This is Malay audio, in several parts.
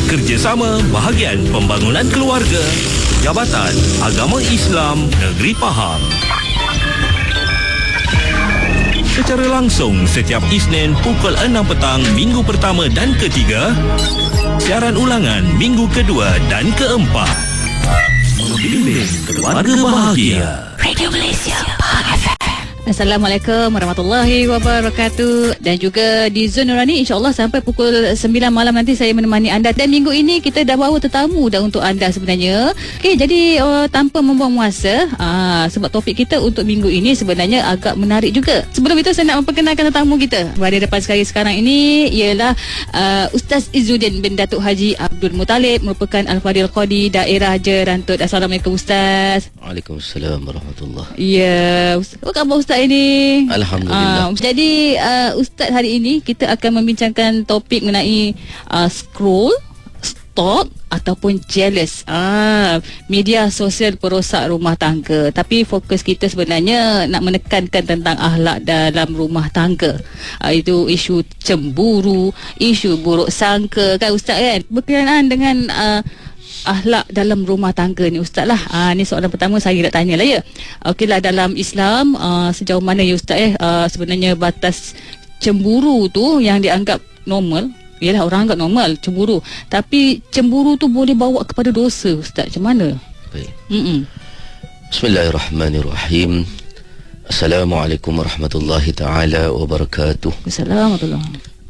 Kerjasama bahagian pembangunan keluarga, Jabatan Agama Islam Negeri Pahang. Secara langsung setiap Isnin pukul 6 petang minggu pertama dan ketiga. Siaran ulangan minggu kedua dan keempat. Bimbing Keluarga Bahagia. Radio Malaysia Pahang FM. Assalamualaikum warahmatullahi wabarakatuh. Dan juga di Zon Nurani, insyaAllah sampai pukul 9 malam nanti saya menemani anda. Dan minggu ini kita dah bawa tetamu dah untuk anda sebenarnya. Okey, jadi tanpa membuang masa, sebab topik kita untuk minggu ini sebenarnya agak menarik juga. Sebelum itu saya nak memperkenalkan tetamu kita. Berada depan saya sekarang ini ialah Ustaz Izzuddin bin Datuk Haji Abdul Muttalib, merupakan Al-Fadhil Qadi Daerah Jerantut. Assalamualaikum Ustaz. Waalaikumsalam warahmatullahi. Ya, apa khabar Ustaz ini? Alhamdulillah. Jadi Ustaz, hari ini kita akan membincangkan topik mengenai scroll, stalk ataupun jealous, media sosial perosak rumah tangga. Tapi fokus kita sebenarnya nak menekankan tentang akhlak dalam rumah tangga. Itu isu cemburu, isu buruk sangka kan Ustaz kan, berkenaan dengan akhlak dalam rumah tangga ni Ustaz lah. Ni soalan pertama saya nak tanya lah ya. Okeylah, dalam Islam sejauh mana ya Ustaz sebenarnya batas cemburu tu yang dianggap normal? Yalah, orang anggap normal cemburu, tapi cemburu tu boleh bawa kepada dosa Ustaz. Macam mana? Baik. Bismillahirrahmanirrahim. Assalamualaikum warahmatullahi taala wabarakatuh. Assalamualaikum.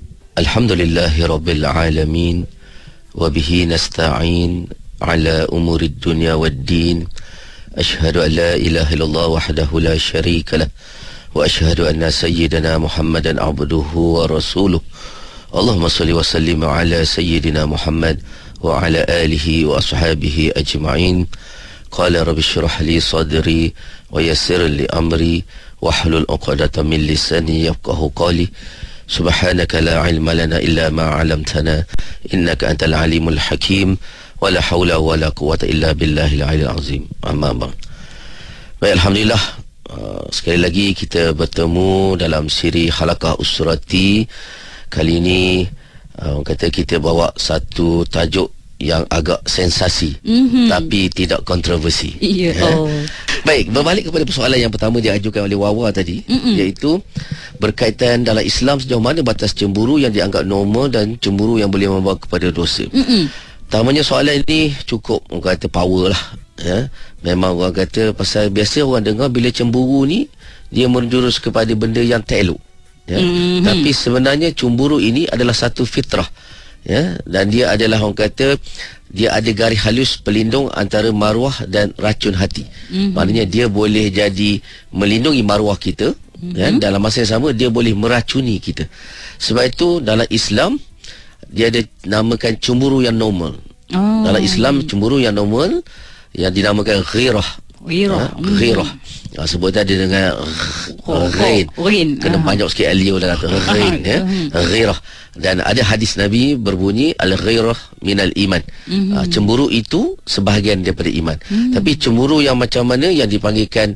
Alhamdulillahirabbil alamin wa bihi nasta'in ala umuri dunya waddin. Ashhadu an la ilaha illallah wahdahu la syarika lah wa ashhadu anna sayyidana Muhammadan abduhu wa rasuluh. Allahumma salli wa sallim ala sayyidina Muhammad wa ala alihi wa ashabihi ajma'in. Qala rabbi shrah li sadri wa yassir li amri wahlul 'uqdatam min lisani yafqahu qawli. Subhanaka la ilma lana illa ma 'allamtana innaka antal alimul hakim wa la haula wa la quwwata illa billahil aliyil azim. Amma ba'd. Baik, alhamdulillah, sekali lagi kita bertemu dalam siri Halaqah Usrati. Kali ini orang kata kita bawa satu tajuk yang agak sensasi, tapi tidak kontroversi. Baik, berbalik kepada persoalan yang pertama diajukan oleh Wawa tadi, iaitu berkaitan dalam Islam sejauh mana batas cemburu yang dianggap normal dan cemburu yang boleh membawa kepada dosa. Pertamanya, soalan ini cukup orang kata power lah ya. Memang orang kata pasal biasa orang dengar bila cemburu ni dia menjurus kepada benda yang tak elok ya. Tapi sebenarnya cemburu ini adalah satu fitrah ya, dan dia adalah orang kata dia ada garis halus pelindung antara maruah dan racun hati. Maknanya dia boleh jadi melindungi maruah kita ya, dalam masa yang sama dia boleh meracuni kita. Sebab itu dalam Islam dia ada namakan cemburu yang normal. Dalam Islam cemburu yang normal yang dinamakan ghirah. Ghirah. Sebut tadi dengan ghain. Kena panjang sikit alio dah kata ghain ya. Ghirah. Dan ada hadis Nabi berbunyi al-ghirah minal iman. Cemburu itu sebahagian daripada iman. Tapi cemburu yang macam mana yang dipanggilkan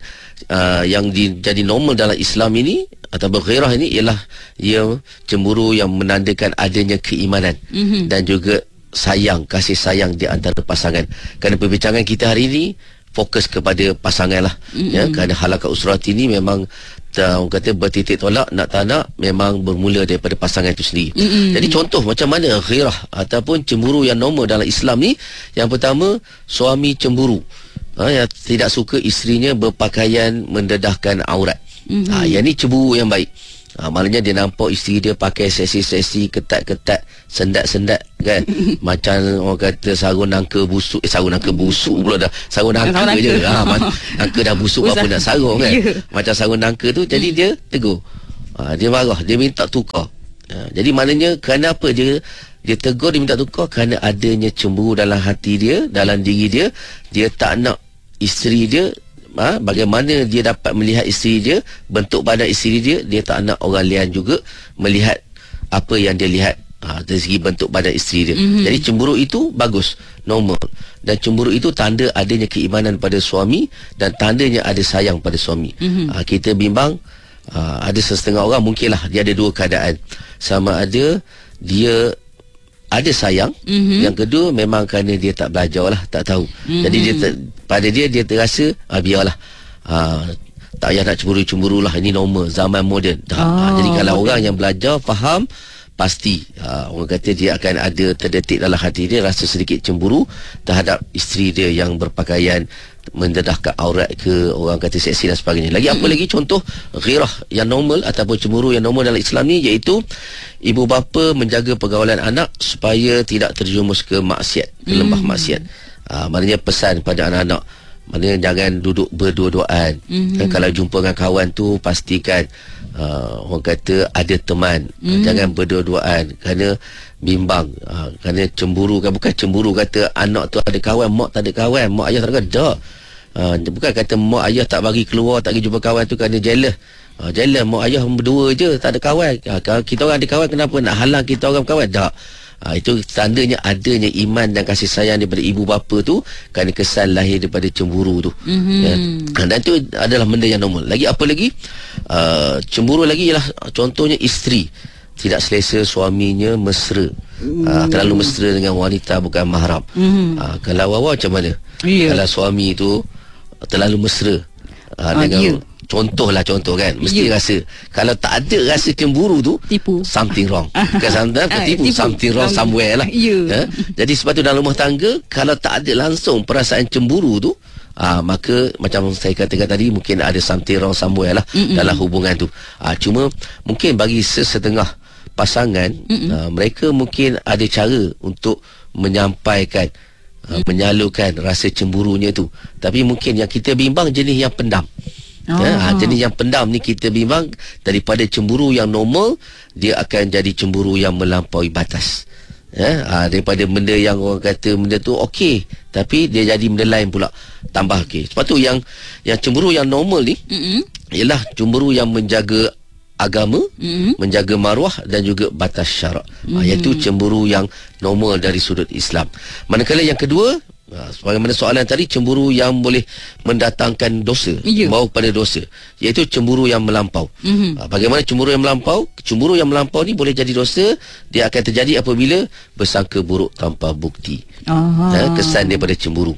yang jadi normal dalam Islam ini atau ghirah ini ialah ia cemburu yang menandakan adanya keimanan dan juga sayang, kasih sayang di antara pasangan. Kerana perbincangan kita hari ini fokus kepada pasangan lah ya, kerana Halaqah Usrati ini memang orang kata bertitik tolak nak tak nak memang bermula daripada pasangan itu sendiri. Jadi contoh macam mana ghirah ataupun cemburu yang normal dalam Islam ni. Yang pertama, suami cemburu yang tidak suka isterinya berpakaian mendedahkan aurat. Yang ni cemburu yang baik. Maknanya dia nampak isteri dia pakai seksi-seksi, ketat-ketat, sendat-sendat kan. Macam orang kata sarung nangka busuk. Sarung nangka busuk pula dah. Sarung nangka je. Nangka dah busuk apa nak sarung kan. Macam sarung nangka tu. Jadi dia tegur. Dia marah, dia minta tukar. Jadi maknanya kerana apa dia tegur, dia minta tukar? Kerana adanya cemburu dalam hati dia, dalam diri dia. Dia tak nak isteri dia bagaimana dia dapat melihat isteri dia, bentuk badan isteri dia, dia tak nak orang lain juga melihat apa yang dia lihat dari segi bentuk badan isteri dia. Jadi cemburu itu bagus, normal, dan cemburu itu tanda adanya keimanan pada suami dan tandanya ada sayang pada suami. Kita bimbang ada setengah orang mungkinlah dia ada dua keadaan. Sama ada dia ada sayang. Yang kedua memang kerana dia tak belajar lah, tak tahu. Jadi pada dia terasa biarlah, tak payah nak cemburu-cemburu lah, ini normal, zaman moden. Jadi kalau orang yang belajar, faham, pasti orang kata dia akan ada terdetik dalam hati dia rasa sedikit cemburu terhadap isteri dia yang berpakaian mendedahkan aurat ke, orang kata seksi dan sebagainya. Lagi apa lagi contoh ghirah yang normal ataupun cemburu yang normal dalam Islam ni, iaitu ibu bapa menjaga pergaulan anak supaya tidak terjerumus ke maksiat, ke lembah maksiat. Maknanya pesan pada anak-anak, maknanya jangan duduk berdua-duaan. Kalau jumpa dengan kawan tu, pastikan orang kata ada teman. Jangan berdua-duaan, kerana bimbang, kerana cemburu kan, bukan cemburu kata anak tu ada kawan, mak tak ada kawan, mak ayah tak ada, tak. Bukan kata mak ayah tak bagi keluar, tak pergi jumpa kawan tu kerana jealous. Jealous mak ayah berdua je, tak ada kawan. Kalau kita orang ada kawan, kenapa nak halang kita orang berkawan? Tak. Itu tandanya adanya iman dan kasih sayang daripada ibu bapa tu, kerana kesan lahir daripada cemburu tu. Dan itu adalah benda yang normal. Lagi apa lagi? Cemburu lagi ialah contohnya isteri tidak selesa suaminya mesra, terlalu mesra dengan wanita bukan mahram. Kalau awak macam mana? Kalau suami tu terlalu mesra dengan contoh kan, mesti rasa kalau tak ada rasa cemburu tu, tipu, something wrong. Bukan tipu, something wrong somewhere lah. Jadi sebab tu dalam rumah tangga, kalau tak ada langsung perasaan cemburu tu, maka macam saya katakan tadi, mungkin ada something wrong somewhere lah dalam hubungan tu. Cuma mungkin bagi sesetengah pasangan, mereka mungkin ada cara untuk menyampaikan, menyalurkan rasa cemburunya tu. Tapi mungkin yang kita bimbang jenis yang pendam. Jenis yang pendam ni kita bimbang, daripada cemburu yang normal, dia akan jadi cemburu yang melampaui batas. Daripada benda yang orang kata benda tu okey, tapi dia jadi benda lain pula, tambah okey. Sebab tu yang cemburu yang normal ni ialah cemburu yang menjaga agama, menjaga maruah dan juga batas syarak. Iaitu cemburu yang normal dari sudut Islam. Manakala yang kedua, sebagaimana soalan tadi, cemburu yang boleh mendatangkan dosa, membawa pada dosa, iaitu cemburu yang melampau. Bagaimana cemburu yang melampau? Cemburu yang melampau ni boleh jadi dosa. Dia akan terjadi apabila bersangka buruk tanpa bukti. Kesan daripada cemburu.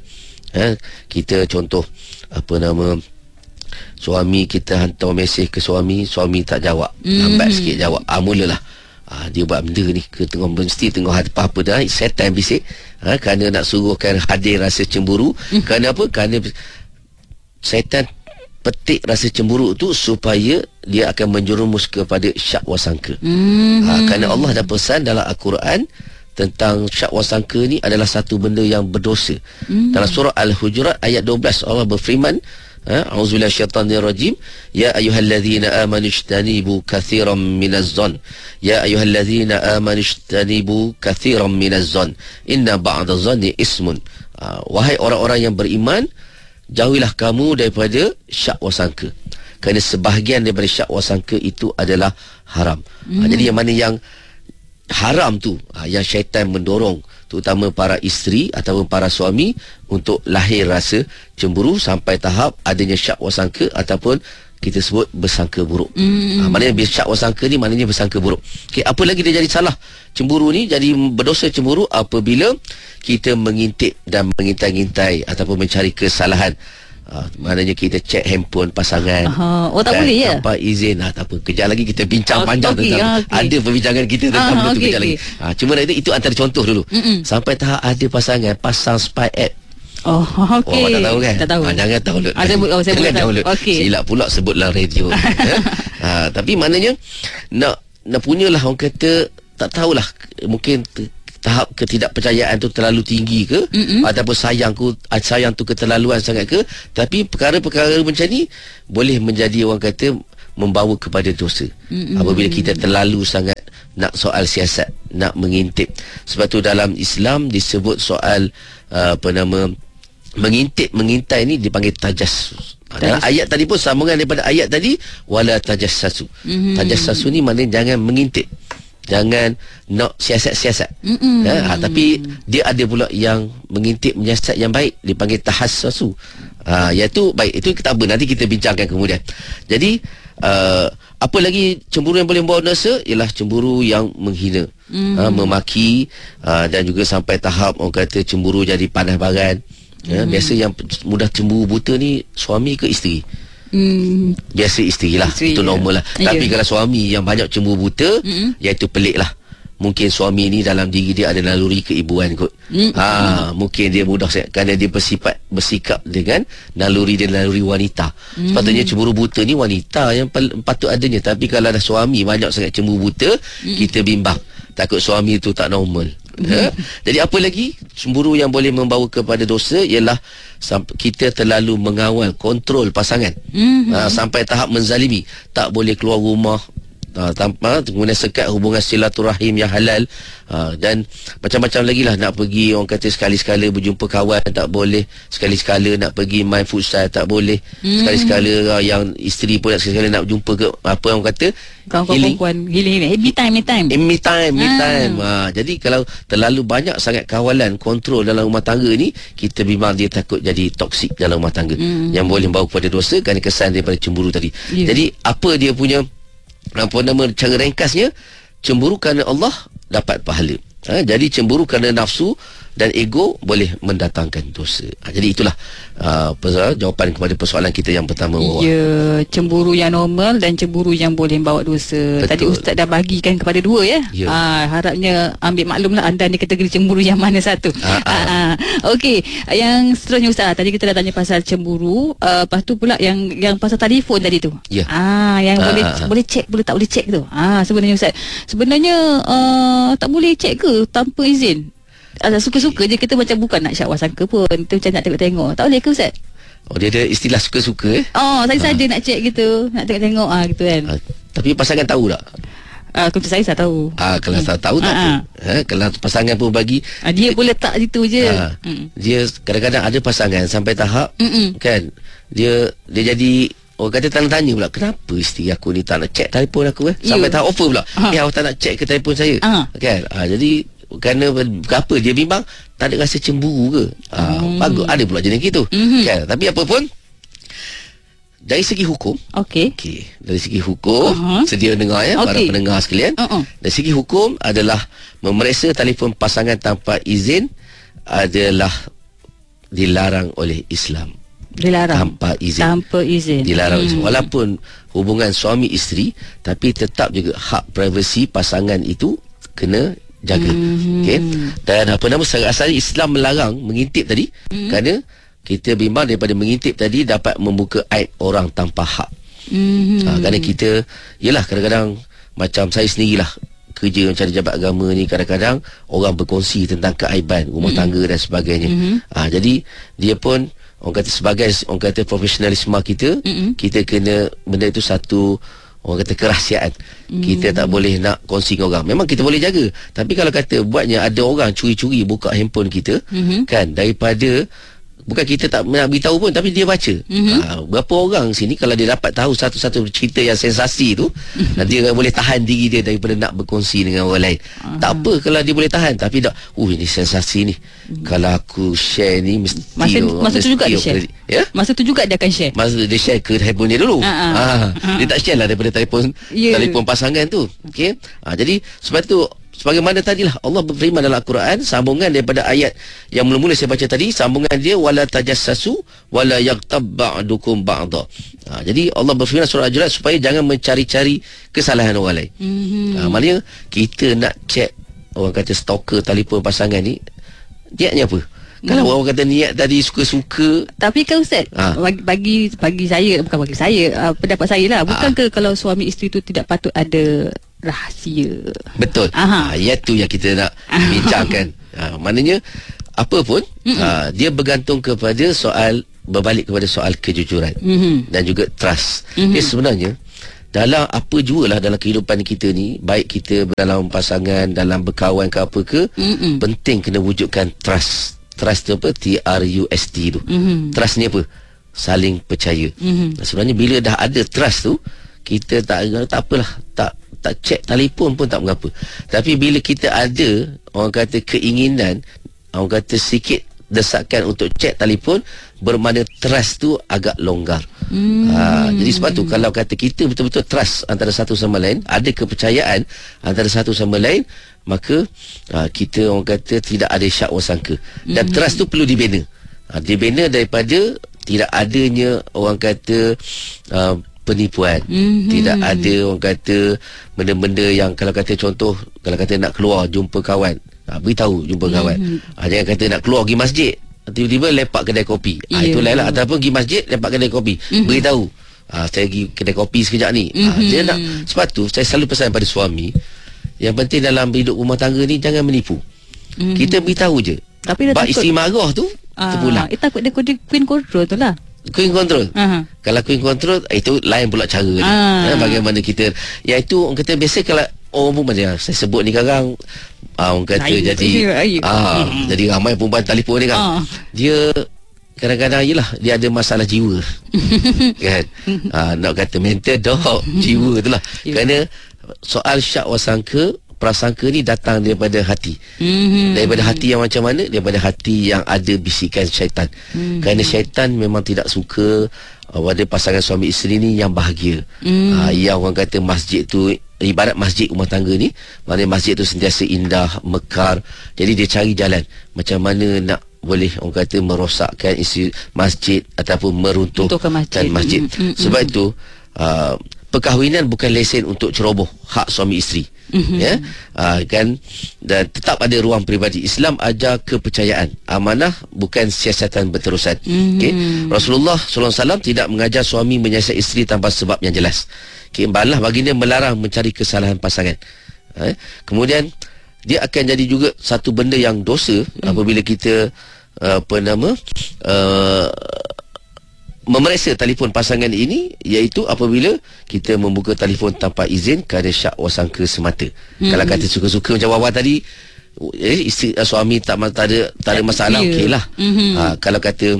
Kita contoh, suami kita hantar mesej ke suami tak jawab, lambat sikit jawab, mulalah dia buat benda ni, mesti tengok apa-apa dah, setan bisik, kerana nak suruhkan hadir rasa cemburu. Kerana apa? Kerana setan petik rasa cemburu tu supaya dia akan menjerumus kepada syak wasangka. Kerana Allah dah pesan dalam Al-Quran tentang syak wasangka ni adalah satu benda yang berdosa. Dalam surah Al-Hujurat ayat 12, Allah berfirman, a'udzubillahi minasyaitanirrajim, ya ayyuhallazina amanu ijtanibu katsiran minaz-zann, ya ayyuhallazina amanu ijtanibu katsiran minaz-zann, inna ba'daz-zanni ismun. Wahai orang-orang yang beriman, jauhilah kamu daripada syak wasangka, kerana sebahagian daripada syak wasangka itu adalah haram. Jadi yang mana yang haram tu, yang syaitan mendorong terutama para isteri ataupun para suami untuk lahir rasa cemburu sampai tahap adanya syak wasangka ataupun kita sebut bersangka buruk. Maknanya syak wasangka ni maknanya bersangka buruk. Apa lagi dia jadi salah? Cemburu ni jadi berdosa cemburu apabila kita mengintip dan mengintai-ngintai ataupun mencari kesalahan. Maknanya kita cek handphone pasangan. Tak boleh ya? Tanpa izin. Tak apa, kejap lagi kita bincang panjang tentang ada perbincangan kita tentang benda tu kejap lagi. Cuma itu antara contoh dulu. Sampai tahap ada pasangan pasang spy app. Awak tak tahu kan? Tak tahu. Jangan download. Saya boleh download. Silap pula sebutlah radio. Tapi maknanya nak punyalah, orang kata tak tahulah, mungkin tahap ketidakpercayaan tu terlalu tinggi ke, ataupun sayang tu keterlaluan sangat ke. Tapi perkara-perkara macam ni boleh menjadi, orang kata, membawa kepada dosa apabila kita terlalu sangat nak soal siasat, nak mengintip. Sebab tu dalam Islam disebut soal mengintip, mengintai ni dipanggil tajassus. Dalam ayat tadi pun sambungan daripada ayat tadi, wala tajassasu. Tajassasu ni maknanya jangan mengintip, jangan nak siasat-siasat. Tapi dia ada pula yang mengintip menyiasat yang baik, dipanggil tahassasu. Iaitu baik, itu kita apa nanti kita bincangkan kemudian. Jadi apa lagi cemburu yang boleh membawa dosa ialah cemburu yang menghina, memaki, dan juga sampai tahap orang kata cemburu jadi pandai baran. Biasa yang mudah cemburu buta ni suami ke isteri? Biasa isteri lah, itu normal lah. Tapi kalau suami yang banyak cemburu buta, iaitu pelik lah. Mungkin suami ni dalam diri dia ada naluri keibuan kot. Mungkin dia mudah kerana dia bersikap dengan naluri dia, naluri wanita. Sepatutnya cemburu buta ni wanita yang patut adanya. Tapi kalau ada suami banyak sangat cemburu buta, kita bimbang, takut suami tu tak normal. Jadi apa lagi cemburu yang boleh membawa kepada dosa ialah kita terlalu mengawal, kontrol pasangan, sampai tahap menzalimi, tak boleh keluar rumah tanpa kemudian sekat hubungan silaturahim yang halal, dan macam-macam lagi lah. Nak pergi orang kata sekali-sekala berjumpa kawan tak boleh, sekali-sekala nak pergi main futsal tak boleh, sekali-sekala yang isteri pun sekali-sekala nak jumpa ke apa orang kata healing me time. Jadi kalau terlalu banyak sangat kawalan, kontrol dalam rumah tangga ni, kita memang dia takut jadi toksik dalam rumah tangga, yang boleh membawa kepada dosa kerana kesan daripada cemburu tadi. Jadi apa dia punya cara ringkasnya, cemburu kerana Allah dapat pahala. Jadi cemburu kerana nafsu dan ego boleh mendatangkan dosa. Jadi itulah jawapan kepada persoalan kita yang pertama. Ya, cemburu yang normal dan cemburu yang boleh membawa dosa. Betul. Tadi Ustaz dah bagikan kepada dua ya. Harapnya ambil maklumlah anda ni kategori cemburu yang mana satu. Okey, yang seterusnya Ustaz, tadi kita dah tanya pasal cemburu, lepas tu pula yang pasal telefon tadi tu. Yang boleh cek, boleh tak boleh cek tu. Sebenarnya Ustaz, tak boleh cek ke tanpa izin? Suka-suka je kita, macam bukan nak syakwa sangka pun, kita macam nak tengok-tengok. Tak boleh ke Ustaz? Dia ada istilah suka-suka saja nak cek gitu, nak tengok-tengok gitu kan. Tapi pasangan tahu tak? Untuk saya tahu. Kalau tak tahu tak apa. Kalau pasangan pun bagi, dia boleh tak situ je. Dia kadang-kadang ada pasangan sampai tahap kan, dia jadi orang kata tanya pula, kenapa isteri aku ni tak nak cek telefon aku sampai tahap offer pula. Awak tak nak cek ke telefon saya kan. Jadi kerana apa, dia bimbang tak ada rasa cemburu ke. Bagus, ada pula jenis gitu kan. Tapi apa pun, dari segi hukum, dari segi hukum, sedia dengar para pendengar sekalian, dari segi hukum adalah memeriksa telefon pasangan tanpa izin adalah dilarang oleh Islam. Dilarang tanpa izin. Dilarang. Walaupun hubungan suami isteri, tapi tetap juga hak privasi pasangan itu kena jaga. Dan secara asalnya Islam melarang mengintip tadi, kerana kita bimbang daripada mengintip tadi dapat membuka aib orang tanpa hak. Kerana kita, yelah kadang-kadang macam saya sendirilah kerja macam jabat agama ni, kadang-kadang orang berkongsi tentang keaiban rumah tangga dan sebagainya. Jadi dia pun orang kata sebagai orang kata profesionalisme kita, kita kena, benda itu satu orang kata kerahsiaan. Kita tak boleh nak kongsi dengan orang. Memang kita boleh jaga, tapi kalau kata buatnya ada orang curi-curi buka handphone kita, kan, daripada bukan kita tak nak beritahu pun, tapi dia baca. Berapa orang sini kalau dia dapat tahu satu-satu cerita yang sensasi tu, dia boleh tahan diri dia daripada nak berkongsi dengan orang lain. Tak apa kalau dia boleh tahan, tapi tak, ini sensasi ni, kalau aku share ni mesti masa tu juga dia share. Masa tu juga dia akan share. Masa dia share ke handphone dia dulu. Dia tak share lah daripada telefon pasangan tu. Jadi sebab tu, sebagaimana tadilah Allah berfirman dalam Al-Quran, sambungan daripada ayat yang mula-mula saya baca tadi, sambungan dia, wala tajassasu wala yaghtab ba'dukum ba'dha. Jadi Allah berfirman surah Al-Jurat supaya jangan mencari-cari kesalahan orang lain. Maknanya kita nak check, orang kata stalker telefon pasangan ni, niatnya apa? Kalau orang kata niat tadi suka-suka. Tapi kan Ustaz, bagi saya, bukan bagi saya, pendapat saya lah, bukan ke kalau suami isteri tu tidak patut ada rahsia? Betul. Iaitu yang kita nak bincangkan. Maknanya apa pun, dia bergantung kepada soal, berbalik kepada soal kejujuran dan juga trust. Dia sebenarnya dalam apa jualah dalam kehidupan kita ni, baik kita dalam pasangan, dalam berkawan ke apa ke, penting kena wujudkan trust. Trust tu apa? TRUST tu. Trust ni apa? Saling percaya. Sebenarnya bila dah ada trust tu, kita tak apalah, tak check telefon pun tak mengapa. Tapi bila kita ada, orang kata keinginan, orang kata sikit desakan untuk check telefon, bermakna trust tu agak longgar. Jadi sebab tu kalau kata kita betul-betul trust antara satu sama lain, ada kepercayaan antara satu sama lain, maka kita orang kata tidak ada syak wasangka. Dan trust tu perlu dibina. Dibina daripada tidak adanya orang kata penipuan. Tidak ada orang kata benda-benda yang kalau kata contoh, kalau kata nak keluar jumpa kawan, beritahu jumpa kawan. Jangan kata nak keluar pergi masjid, tiba-tiba lepak kedai kopi. Itu lain lah. Ataupun pergi masjid lepak kedai kopi, beritahu saya pergi kedai kopi sekejap ni. Dia nak, sebab tu saya selalu pesan pada suami, yang penting dalam hidup rumah tangga ni jangan menipu. Kita beritahu je. Tapi dia bab takut isteri marah tu terpulang. Takut dia queen control tu lah. Queen control. Kalau queen control, itu lain pula cara dia. Bagaimana kita, iaitu orang kata biasa kalau orang pun macam saya sebut ni sekarang, orang kata jadi ramai perempuan telefon ni kan. Dia kadang-kadang yelah dia ada masalah jiwa. Kan. Nak kata mental dok, jiwa tu lah. Kerana soal syak wasangka, prasangka ni datang daripada hati. Daripada hati yang macam mana? Daripada hati yang ada bisikan syaitan. Kerana syaitan memang tidak suka pada pasangan suami isteri ni yang bahagia. Yang orang kata masjid tu, ibarat masjid rumah tangga ni, maknanya masjid tu sentiasa indah, mekar. Jadi dia cari jalan macam mana nak boleh orang kata merosakkan isi masjid ataupun meruntuhkan masjid. Sebab itu perkahwinan bukan lesen untuk ceroboh hak suami isteri. Kan, dan tetap ada ruang peribadi. Islam ajar kepercayaan, amanah, bukan siasatan berterusan. Rasulullah SAW tidak mengajar suami menyiasat isteri tanpa sebab yang jelas. Malah baginda melarang mencari kesalahan pasangan. Kemudian dia akan jadi juga satu benda yang dosa apabila kita memeriksa telefon pasangan ini, iaitu apabila kita membuka telefon tanpa izin kerana syak wasangka semata. Kalau kata suka-suka macam Wawa tadi, isteri suami tak ada masalah, okey lah. Kalau kata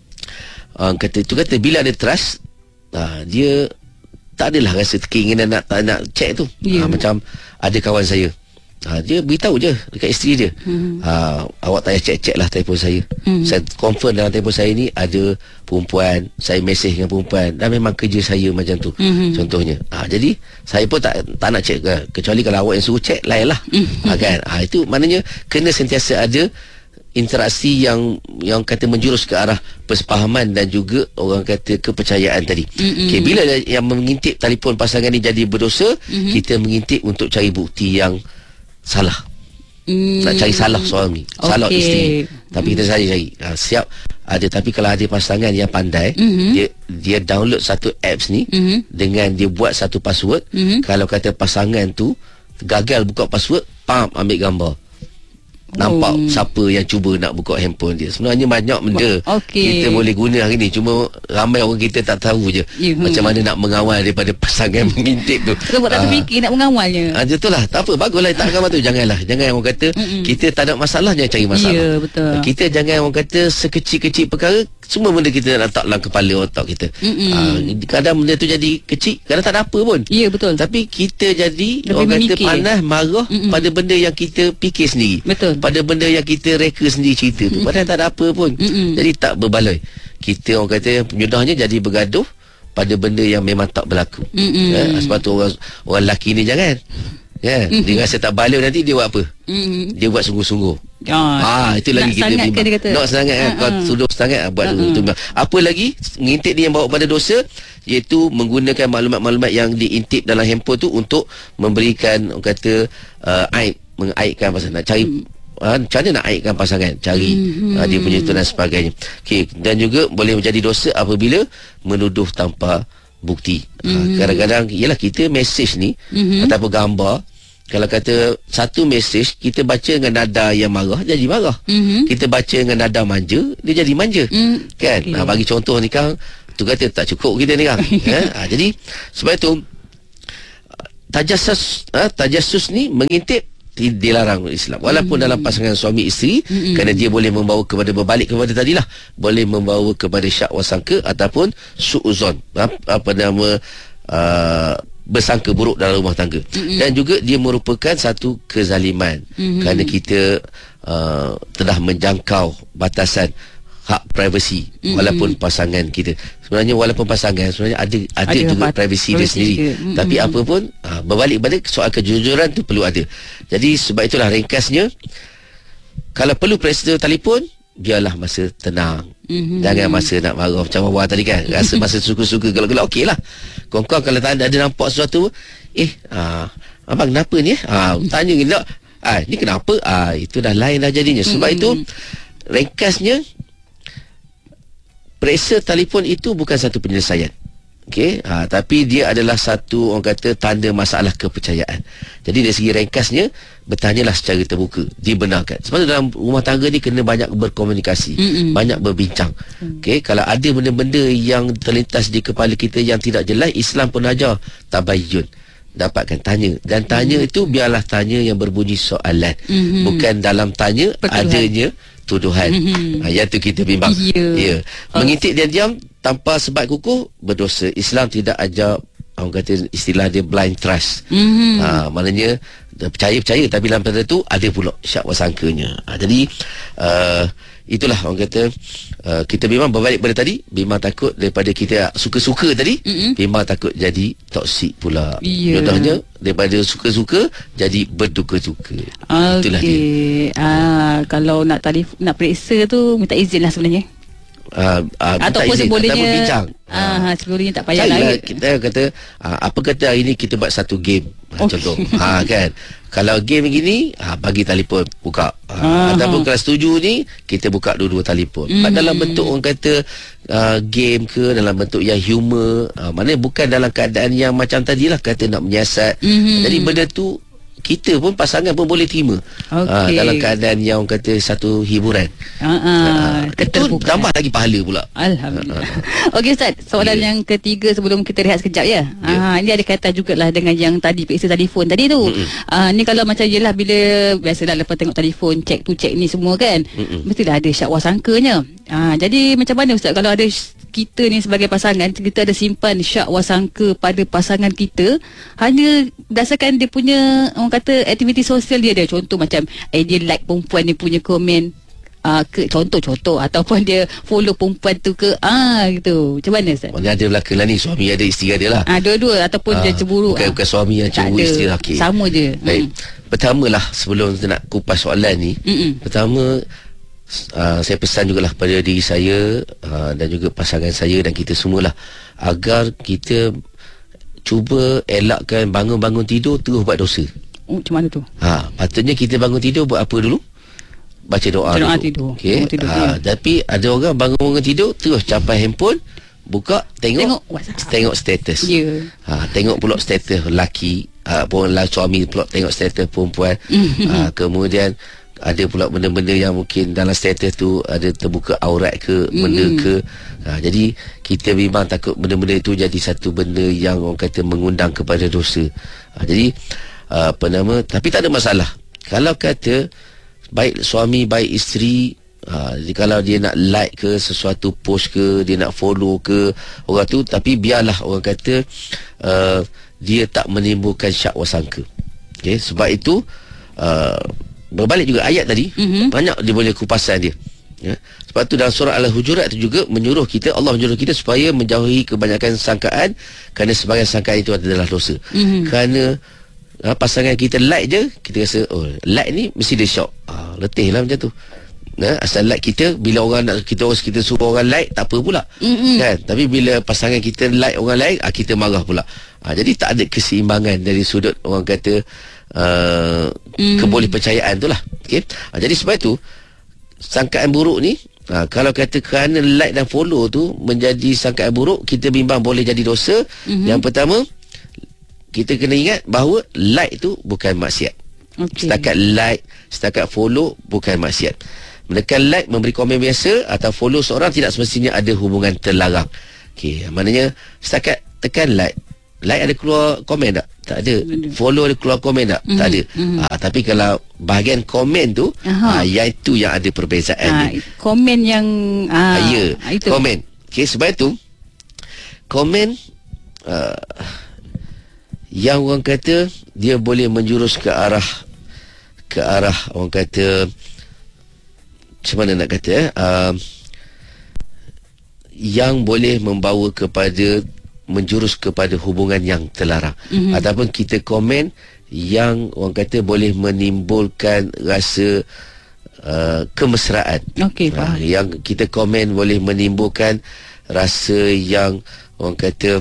bila ada trust, dia tak adalah rasa keinginan nak check tu. Macam ada kawan saya, dia beritahu je dekat isteri dia, awak tak payah check-check lah telefon saya. Saya confirm dalam telefon saya ni ada perempuan, saya mesej dengan perempuan, dan memang kerja saya macam tu. Contohnya. Jadi saya pun tak nak check, kecuali kalau awak yang suruh check, lain lah. Kan. Itu maknanya kena sentiasa ada interaksi yang kata menjurus ke arah persefahaman dan juga orang kata kepercayaan tadi. Bila yang mengintip telefon pasangan ni jadi berdosa, kita mengintip untuk cari bukti yang salah. Nak cari salah suami, salah isteri. Tapi kita cari siap ada. Tapi kalau ada pasangan yang pandai, dia download satu apps ni, dengan dia buat satu password. Kalau kata pasangan tu gagal buka password, ambil gambar, nampak siapa yang cuba nak buka handphone dia. Sebenarnya banyak benda kita boleh guna hari ni, cuma ramai orang kita tak tahu je macam mana nak mengawal daripada pasangan mengintip tu. Sebab tak terfikir nak mengawalnya. Itulah, tak apa, baguslah tak gambar tu. Jangan orang kata kita tak ada masalah, jangan cari masalah. Betul. Kita jangan orang kata sekecil-kecil perkara semua benda kita nak letak dalam kepala otak kita. Kadang benda tu jadi kecil, kadang tak ada apa pun. Betul. Tapi kita jadi lebih orang kata panas, marah pada benda yang kita fikir sendiri. Betul. Pada benda yang kita reka sendiri cerita tu, padahal tak ada apa pun. Jadi tak berbaloi. Kita orang kata penyudahnya jadi bergaduh pada benda yang memang tak berlaku. Sebab tu orang lelaki ni jangan. Dia rasa tak baloi, nanti dia buat apa? Dia buat sungguh-sungguh. Itu lagi kita bimbang. Nak sangat kan, kau suduh sangat buat tu. Apa lagi ngintip dia yang bawa pada dosa, iaitu menggunakan maklumat-maklumat yang diintip dalam handphone tu untuk memberikan orang kata mengaibkan pasangan, nak cari macam mana nak aibkan pasangan, cari dia punya itu dan sebagainya. Dan juga boleh menjadi dosa apabila menuduh tanpa bukti. Kadang-kadang ialah kita mesej ni ataupun gambar, kalau kata satu mesej kita baca dengan nada yang marah, jadi marah. Kita baca dengan nada manja, dia jadi manja. Kan. Bagi contoh ni kan, tu kata tak cukup kita ni kan. Jadi sebab itu tajassus ni mengintip dilarang oleh Islam, walaupun dalam pasangan suami isteri, kerana dia boleh membawa kepada, berbalik kepada tadilah, boleh membawa kepada syak wasangka ataupun su'uzon, bersangka buruk dalam rumah tangga. Dan juga dia merupakan satu kezaliman, kerana kita telah menjangkau batasan hak privacy walaupun pasangan kita. Sebenarnya walaupun pasangan sebenarnya ada juga privacy dia sendiri. Tapi apa pun berbalik pada soal kejujuran tu perlu ada. Jadi sebab itulah ringkasnya, kalau perlu periksa telefon, biarlah masa tenang. Jangan masa nak marah macam awal tadi kan. Rasa masa suka-suka gelak-gelak okey lah. Kong-kong kalau tak ada nampak sesuatu, abang kenapa ni? Tanya gelak. Ni kenapa? Itu dah lain dah jadinya. Sebab itu ringkasnya, periksa telefon itu bukan satu penyelesaian. Okey, tapi dia adalah satu, orang kata, tanda masalah kepercayaan. Jadi dari segi ringkasnya, bertanyalah secara terbuka, dibenarkan. Sebab tu dalam rumah tangga ni kena banyak berkomunikasi, banyak berbincang. Okey, kalau ada benda-benda yang terlintas di kepala kita yang tidak jelas, Islam pun ajar tabayyun. Dapatkan tanya, dan tanya itu biarlah tanya yang berbunyi soalan, bukan dalam tanya adanya tuduhan. Yang tu kita bimbang. Ya. Mengintip diam-diam tanpa sebab kukuh berdosa. Islam tidak ajar, orang kata istilah dia blind trust. Maknanya percaya tapi dalam pada tu ada pula syak wasangkanya. Jadi itulah orang kata, kita memang berbalik pada tadi, memang takut daripada kita suka-suka tadi, memang takut jadi toksik pula. Contohnya daripada suka-suka jadi berduka-duka. Itulah dia. Kalau nak periksa tu minta izin lah sebenarnya. Ataupun sebolehnya bincang. Sebolehnya tak payah lain. Kita kata apa kata hari ni kita buat satu game, contoh. Kan, kalau game begini, bagi telefon buka. Ataupun kalau setuju ni, kita buka dua-dua telefon. Dalam bentuk orang kata game ke, dalam bentuk yang humor, maknanya bukan dalam keadaan yang macam tadilah, kata nak menyiasat. Jadi benda tu kita pun, pasangan pun boleh terima. Dalam keadaan yang orang kata satu hiburan. Itu tambah lagi pahala pula. Alhamdulillah. Okey Ustaz, soalan yang ketiga sebelum kita rehat sekejap ya. Ini ada kaitan jugalah dengan yang tadi, periksa telefon tadi tu. Ni kalau macam yelah, bila biasalah lepas tengok telefon, check tu check ni semua kan, mestilah ada syak wasangkanya. Jadi macam mana Ustaz kalau ada kita ni sebagai pasangan, kita ada simpan syak wasangka pada pasangan kita hanya berdasarkan dia punya, orang kata, aktiviti sosial dia. Contoh macam dia like perempuan ni punya komen, contoh ataupun dia follow perempuan tu ke, gitu. Macam mana Ustaz? Mana ada belakang lah ni, suami ada, isteri ada lah. Dua-dua, ataupun dia cemburu. Bukan suami yang cemburu isteri. Sama je. Baik. Pertamalah, sebelum kita nak kupas soalan ni, pertama, saya pesan jugalah pada diri saya dan juga pasangan saya dan kita semualah, agar kita cuba elakkan bangun-bangun tidur terus buat dosa. Macam mana tu? Patutnya kita bangun tidur buat apa dulu? Baca doa dulu. Okay. Tapi ada orang bangun tidur terus capai handphone, buka tengok status. Tengok pula status lelaki, suami pula tengok status perempuan. Kemudian ada pula benda-benda yang mungkin dalam status tu ada terbuka aurat ke, benda ke. Jadi kita memang takut benda-benda itu jadi satu benda yang orang kata mengundang kepada dosa. Jadi tapi tak ada masalah kalau kata baik suami baik isteri, kalau dia nak like ke sesuatu post ke, dia nak follow ke orang tu, tapi biarlah orang kata dia tak menimbulkan syak wasangka. Okay, sebab itu berbalik juga ayat tadi, banyak dia boleh kupasan dia. Sebab tu dalam surah Al-Hujurat tu juga Allah menyuruh kita supaya menjauhi kebanyakan sangkaan, kerana sebagian sangkaan itu adalah dosa. Kerana pasangan kita like je, kita rasa like ni mesti dia syok. Letih lah macam tu. Asal like kita, bila orang nak kita suruh orang like, tak apa pula. Kan? Tapi bila pasangan kita like orang lain, kita marah pula. Jadi tak ada keseimbangan dari sudut orang kata keboleh percayaan tu lah. Okay? Jadi sebab itu sangkaan buruk ni, kalau kata kerana like dan follow tu menjadi sangkaan buruk, kita bimbang boleh jadi dosa. Yang pertama, kita kena ingat bahawa like tu bukan maksiat. Setakat like, setakat follow bukan maksiat. Menekan like, memberi komen biasa atau follow seorang tidak semestinya ada hubungan terlarang. Maknanya setakat tekan like ada keluar komen tak? Tak ada. Follow ada keluar komen tak? Tak ada. Tapi kalau bahagian komen tu, yang itu yang ada perbezaan. Komen yang itu. Komen. Sebab itu komen yang orang kata dia boleh menjurus ke arah orang kata, macam mana nak kata, yang boleh membawa kepada menjurus kepada hubungan yang terlarang, ataupun kita komen yang orang kata boleh menimbulkan rasa kemesraan. Okey, faham. Yang kita komen boleh menimbulkan rasa yang orang kata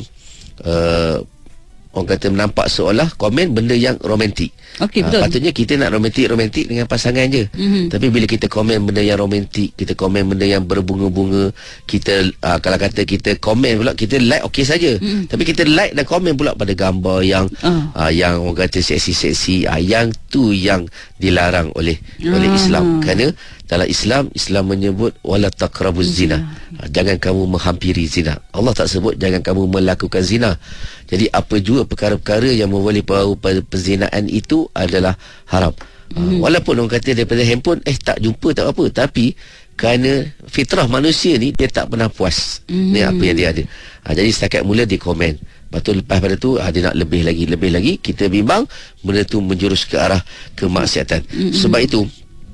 menampak seolah komen benda yang romantik. Okey, betul. Patutnya kita nak romantik dengan pasangan je. Tapi bila kita komen benda yang romantik, kita komen benda yang berbunga-bunga, kita kalau kata kita komen pula, kita like okey saja. Tapi kita like dan komen pula pada gambar yang yang orang kata seksi-seksi, yang tu yang dilarang oleh Islam. Kerana dalam Islam menyebut wala taqrabuz zina. Jangan kamu menghampiri zina. Allah tak sebut jangan kamu melakukan zina. Jadi apa juga perkara-perkara yang memboleh bawa pada perzinaan itu adalah haram. Walaupun orang kata daripada handphone tak jumpa tak apa, tapi kerana fitrah manusia ni dia tak pernah puas ni apa yang dia ada. Jadi setakat mula dia komen. Lepas tu lepas pada tu dia nak lebih lagi, kita bimbang benda tu menjurus ke arah kemaksiatan. Sebab itu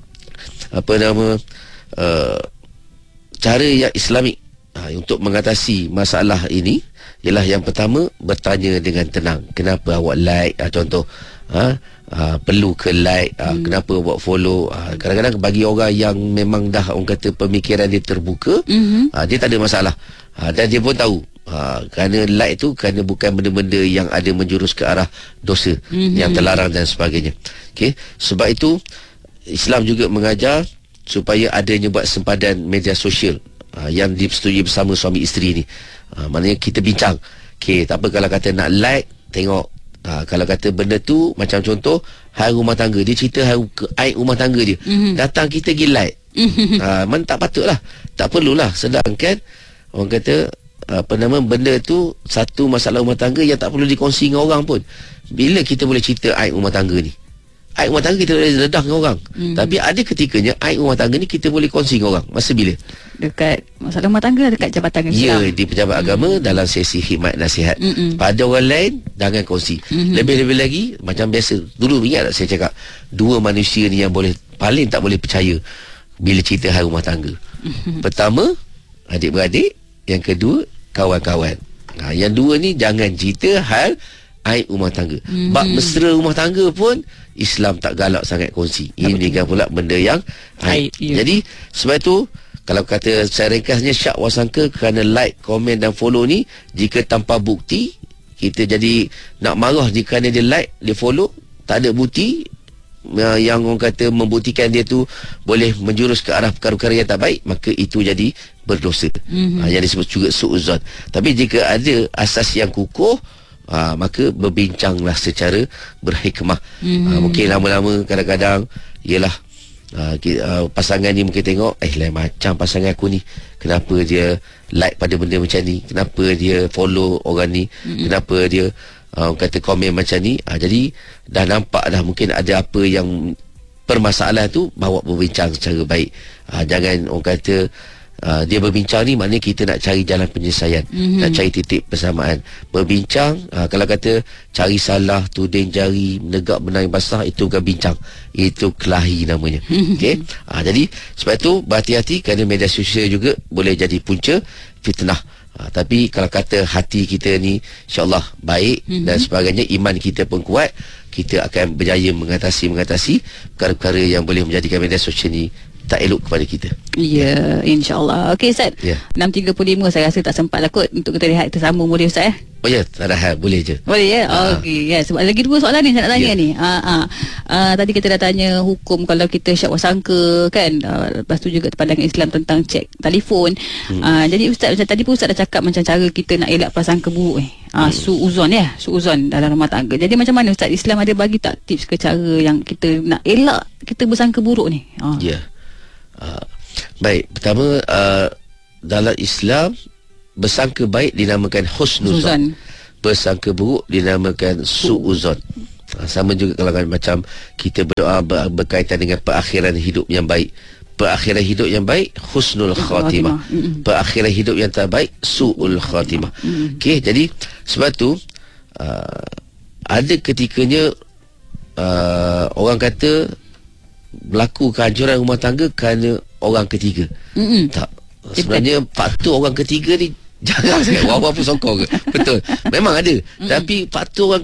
cara yang Islamik untuk mengatasi masalah ini ialah yang pertama, bertanya dengan tenang. Kenapa awak like? Contoh perlu ke like? Kenapa awak follow? Kadang-kadang bagi orang yang memang dah orang kata pemikiran dia terbuka, dia tak ada masalah, dan dia pun tahu kerana like tu kerana bukan benda-benda yang ada menjurus ke arah dosa yang terlarang dan sebagainya. Okey, sebab itu Islam juga mengajar supaya adanya buat sempadan media sosial yang disetujui bersama suami isteri ni. Maknanya kita bincang. Okey, tak apa kalau kata nak like, tengok kalau kata benda tu macam contoh hal rumah tangga, dia cerita hal aib rumah tangga dia, datang kita pergi like. Mana tak patutlah, tak perlulah. Sedangkan orang kata benda tu satu masalah rumah tangga yang tak perlu dikongsi dengan orang pun. Bila kita boleh cerita aib rumah tangga ni, aib rumah tangga kita boleh redah dengan orang, tapi ada ketikanya aib rumah tangga ni kita boleh kongsi dengan orang. Masa bila? Dekat masalah rumah tangga, dekat jabatan Islam. Ya, di pejabat agama dalam sesi khidmat nasihat. Pada orang lain jangan kongsi. Lebih-lebih lagi macam biasa. Dulu ingat tak saya cakap, dua manusia ni yang paling tak boleh percaya bila cerita hal rumah tangga. Pertama, adik-beradik. Yang kedua, kawan-kawan. Yang dua ni jangan cerita hal aib rumah tangga. Bab mesra rumah tangga pun Islam tak galak sangat kongsi. Ini kan pula benda yang aib. Jadi sebab itu kalau kata saya ringkasnya, syak wasangka kerana like, komen dan follow ni, jika tanpa bukti kita jadi nak marah kerana dia like, dia follow, tak ada bukti yang orang kata membuktikan dia tu boleh menjurus ke arah perkara-perkara yang tak baik, maka itu jadi berdosa. Yang disebut juga su'uzon. Tapi jika ada asas yang kukuh, maka berbincanglah secara berhikmah. Mungkin lama-lama kadang-kadang ialah pasangan ni mungkin tengok lain macam pasangan aku ni, kenapa dia like pada benda macam ni, kenapa dia follow orang ni, kenapa dia kata komen macam ni. Jadi dah nampak dah mungkin ada apa yang permasalahan tu, bawa berbincang secara baik. Jangan orang kata dia berbincang ni maknanya kita nak cari jalan penyelesaian, nak cari titik persamaan. Berbincang, kalau kata cari salah, tuding jari, menegak benang yang basah, itu bukan bincang, itu kelahi namanya. Okey. Jadi sebab itu berhati-hati kerana media sosial juga boleh jadi punca fitnah. Tapi kalau kata hati kita ni insya-Allah baik dan sebagainya, iman kita pun kuat, kita akan berjaya mengatasi perkara-perkara yang boleh menjadikan media sosial ni tak elok kepada kita. Ya, insya-Allah. Okey Ustaz. 6.35 saya rasa tak sempat lah kot untuk kita lihat tersambung, boleh Ustaz Oh ya, tak ada hal, boleh je. Boleh ya? Okey, ya. Sebab lagi dua soalan ni saya nak tanya ni. Tadi kita dah tanya hukum kalau kita syak wasangka kan. Lepas tu juga pandangan Islam tentang cek telefon. Jadi Ustaz, macam tadi pun Ustaz dah cakap macam cara kita nak elak prasangka buruk su'uzon su'uzon dalam rumah tangga. Jadi macam mana Ustaz, Islam ada bagi tak tips ke cara yang kita nak elak kita bersangka buruk ni? Ya. Baik, pertama dalam Islam bersangka baik dinamakan husnuzon, bersangka buruk dinamakan su'uzon. Sama juga kalau macam kita berdoa berkaitan dengan perakhiran hidup yang baik. Perakhiran hidup yang baik husnul khatimah. Perakhiran hidup yang tak baik su'ul khatimah. Okey, jadi sebab tu ada ketikanya orang kata berlaku kehancuran rumah tangga kerana orang ketiga. Tak. Sebenarnya faktor orang ketiga ni jarang sangat. Orang-orang pun sokong ke. Betul. Memang ada. Tapi faktor orang